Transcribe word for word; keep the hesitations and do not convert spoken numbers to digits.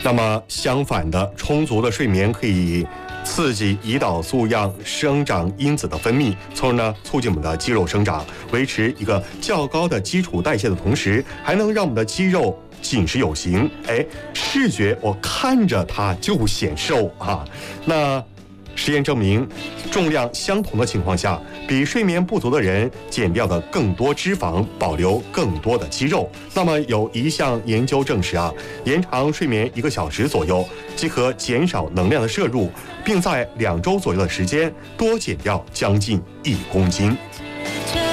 那么相反的，充足的睡眠可以刺激胰岛素样生长因子的分泌，从而呢促进我们的肌肉生长，维持一个较高的基础代谢的同时，还能让我们的肌肉紧实有型。哎，视觉我看着它就显瘦啊。那实验证明，重量相同的情况下，比睡眠不足的人减掉的更多脂肪，保留更多的肌肉。那么有一项研究证实啊，延长睡眠一个小时左右，即可减少能量的摄入，并在两周左右的时间多减掉将近一公斤。